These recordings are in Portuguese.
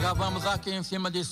já vamos aqui em cima de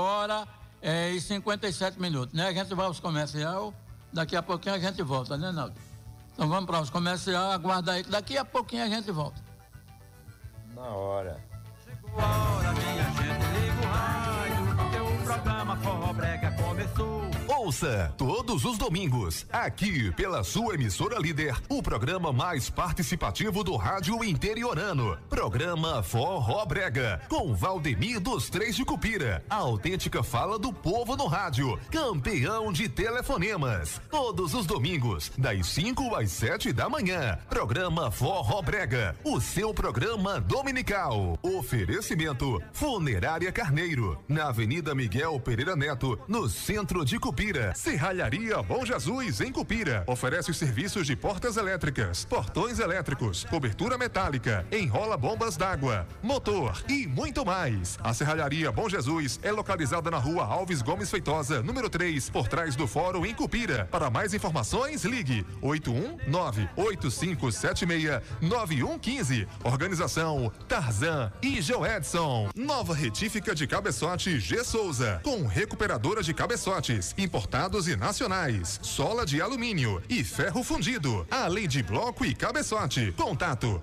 5h57, né? A gente vai aos comercial, daqui a pouquinho a gente volta, né, Naldo? Então vamos para os comercial, aguarda aí que daqui a pouquinho a gente volta. Na hora. Chegou a hora, minha gente, liga o rádio, porque o programa Forró Brega começou. Ouça todos os domingos, aqui pela sua emissora líder, o programa mais participativo do rádio interiorano. Programa Forró Brega, com Valdemir dos Três de Cupira. A autêntica fala do povo no rádio, campeão de telefonemas. Todos os domingos, das 5 às 7 da manhã. Programa Forró Brega, o seu programa dominical. Oferecimento Funerária Carneiro, na Avenida Miguel Pereira Neto, no centro de Cupira. Serralharia Bom Jesus, em Cupira. Oferece os serviços de portas elétricas, portões elétricos, cobertura metálica, enrola bombas d'água, motor e muito mais. A Serralharia Bom Jesus é localizada na rua Alves Gomes Feitosa, número 3, por trás do Fórum, em Cupira. Para mais informações, ligue 819-8576-9115. Organização Tarzan e Joedson. Nova retífica de cabeçote G. Souza, com recuperadora de cabeçotes, importados e nacionais, sola de alumínio e ferro fundido, além de bloco e cabeçote. Contato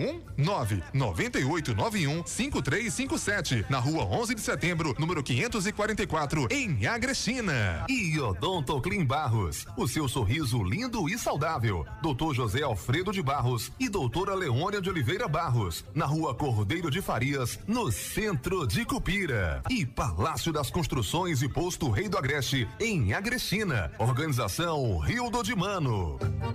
819-9891-5357, na rua 11 de setembro, número 544, em Agrechina. E Odonto Clean Barros, o seu sorriso lindo e saudável. Dr. José Alfredo de Barros e doutora Leônia de Oliveira Barros, na rua Cordeiro de Farias, no centro de Cupira. E Palácio das Construções e Posto Rei do Agreste, em Agrechina. Organização Rio do de Mano.